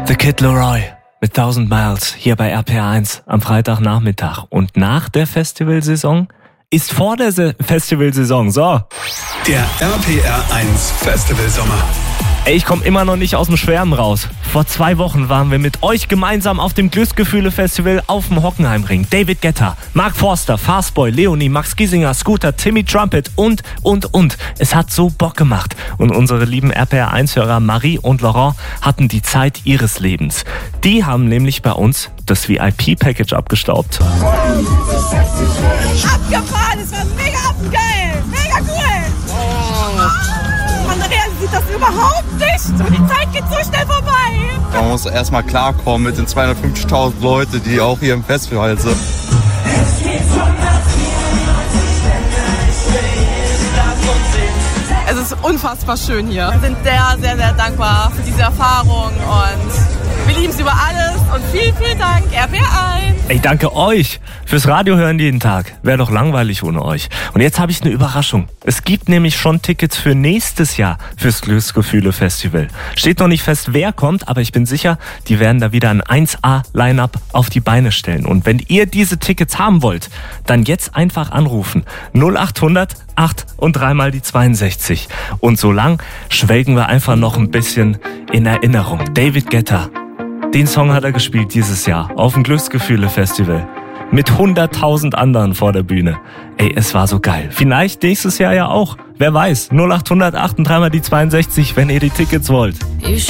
The Kid Laroi mit 1000 Miles hier bei RPR1 am Freitagnachmittag. Und nach der Festivalsaison ist vor der Festivalsaison. So. Der RPR1 Festivalsommer. Ey, ich komme immer noch nicht aus dem Schwärmen raus. Vor 2 Wochen waren wir mit euch gemeinsam auf dem Glücksgefühle-Festival auf dem Hockenheimring. David Guetta, Mark Forster, Fastboy, Leonie, Max Giesinger, Scooter, Timmy Trumpet und. Es hat so Bock gemacht. Und unsere lieben RPR1-Hörer Marie und Laurent hatten die Zeit ihres Lebens. Die haben nämlich bei uns das VIP-Package abgestaubt. Abgefahren, es war mega geil, mega cool. Man realisiert das überhaupt nicht. Und die Zeit geht so schnell vorbei. Man muss erstmal klarkommen mit den 250.000 Leuten, die auch hier im Festival sind. Es ist unfassbar schön hier. Wir sind sehr, sehr, sehr dankbar für diese Erfahrung und wir lieben es über alles und vielen, vielen Dank, RPR1. Ich danke euch fürs Radio hören jeden Tag. Wäre doch langweilig ohne euch. Und jetzt habe ich eine Überraschung. Es gibt nämlich schon Tickets für nächstes Jahr fürs Glücksgefühle-Festival. Steht noch nicht fest, wer kommt, aber ich bin sicher, die werden da wieder ein 1A-Line-Up auf die Beine stellen. Und wenn ihr diese Tickets haben wollt, dann jetzt einfach anrufen. 0800 8 und 3 mal die 62. Und so lang schwelgen wir einfach noch ein bisschen in Erinnerung. David Guetta. Den Song hat er gespielt dieses Jahr auf dem Glücksgefühle-Festival. Mit 100.000 anderen vor der Bühne. Ey, es war so geil. Vielleicht nächstes Jahr ja auch. Wer weiß. 0800 8 und 3 mal die 62, wenn ihr die Tickets wollt.